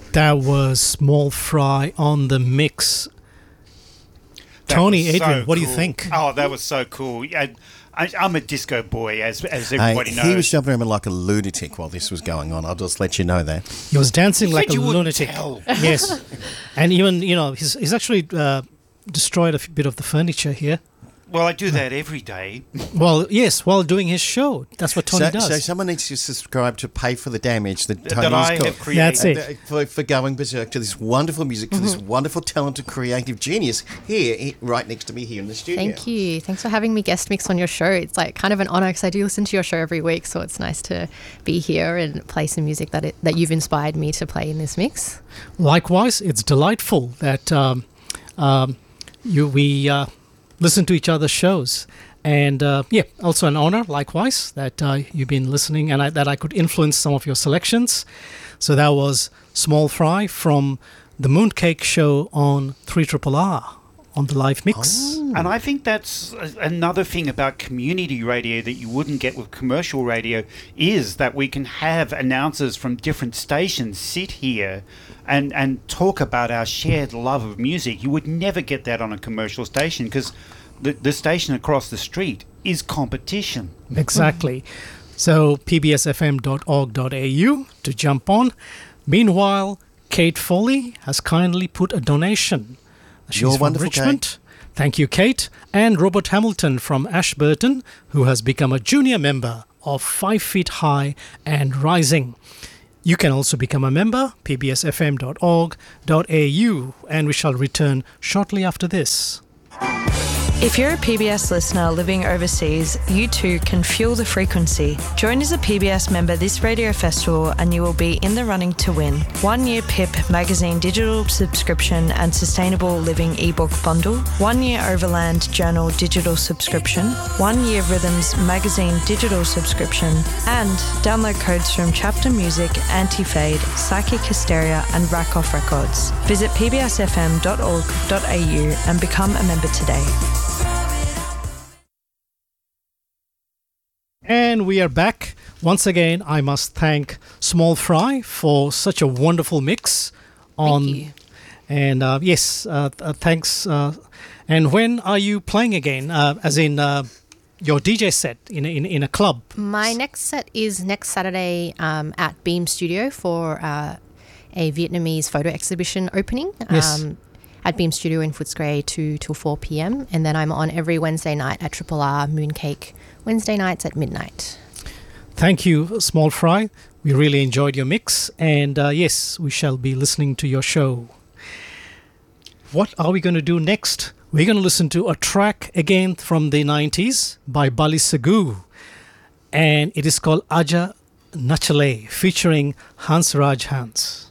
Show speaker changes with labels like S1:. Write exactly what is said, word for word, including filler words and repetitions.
S1: That was Small Fry on the mix.
S2: That
S1: Tony,
S2: was
S1: Adrian,
S2: so
S1: what do you
S2: cool.
S1: think?
S2: Oh, that was so cool. I, I, I'm a disco boy, as as
S3: Hey,
S2: everybody knows.
S3: he was jumping around like a lunatic while this was going on. I'll just let you know that.
S1: He was dancing
S2: You
S1: like
S2: said
S1: a
S2: you wouldn't
S1: lunatic.
S2: tell.
S1: Yes. And even, you know, he's, he's actually uh, destroyed a f- bit of the furniture here.
S2: Well, I do that every day.
S1: Well, yes, while doing his show. That's what Tony
S3: so,
S1: does.
S3: so someone needs to subscribe to pay for the damage that
S2: That
S3: Tony's
S2: I
S3: got.
S2: have created.
S1: That's it.
S3: Uh, For, for going berserk to this wonderful music, to this wonderful, talented, creative genius here, he- right next to me here in the studio.
S4: Thank you. Thanks for having me guest mix on your show. It's like kind of an honor because I do listen to your show every week, so it's nice to be here and play some music that it, that you've inspired me to play in this mix.
S1: Likewise, it's delightful that um, um, you we uh, listen to each other's shows. And uh, yeah, also an honor, likewise, that uh, you've been listening and I, that I could influence some of your selections. So that was Small Fry from the Mooncake Show on three R R R on the live mix.
S3: Oh.
S2: And I think that's a- another thing about community radio that you wouldn't get with commercial radio is that we can have announcers from different stations sit here and, and talk about our shared love of music. You would never get that on a commercial station because the, the station across the street is competition.
S1: Exactly. So p b s f m dot org dot a u to jump on. Meanwhile, Kate Foley has kindly put a donation. She's
S3: You're
S1: from
S3: wonderful,
S1: Richmond. Thank you, Kate. And Robert Hamilton from Ashburton, who has become a junior member of Five Feet High and Rising. You can also become a member, p b s f m dot org dot a u, and we shall return shortly after this.
S5: If you're a P B S listener living overseas, you too can fuel the frequency. Join as a P B S member this radio festival and you will be in the running to win one year P I P magazine digital subscription and sustainable living ebook bundle, one year Overland Journal digital subscription, one year Rhythms magazine digital subscription, and download codes from Chapter Music, Anti-Fade, Psychic Hysteria and Rack Off Records. Visit p b s f m dot org dot a u and become a member today.
S1: And we are back. Once again, I must thank Small Fry for such a wonderful mix. On,
S4: Thank you.
S1: And uh, yes, uh, th- uh, thanks. Uh, and when are you playing again? Uh, as in uh, your D J set in a, in, in a club?
S4: My next set is next Saturday um, at Beam Studio for uh, a Vietnamese photo exhibition opening.
S1: Yes.
S4: Um, at Beam Studio in Footscray two till four p.m. And then I'm on every Wednesday night at Triple R Mooncake, Wednesday nights at midnight.
S1: Thank you, Small Fry. We really enjoyed your mix. And uh, yes, we shall be listening to your show. What are we going to do next? We're going to listen to a track again from the nineties by Bali Sagoo. And it is called Aja Nachale, featuring Hans Raj Hans.